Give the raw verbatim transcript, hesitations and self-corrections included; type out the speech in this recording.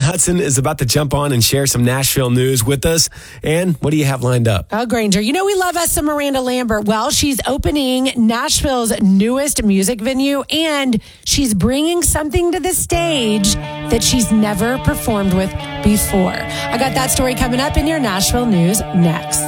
Hudson is about to jump on and share some Nashville news with us. And what do you have lined up? Oh, Granger, you know we love us some Miranda Lambert. Well, she's opening Nashville's newest music venue, and she's bringing something to the stage that she's never performed with before. I got that story coming up in your Nashville news next.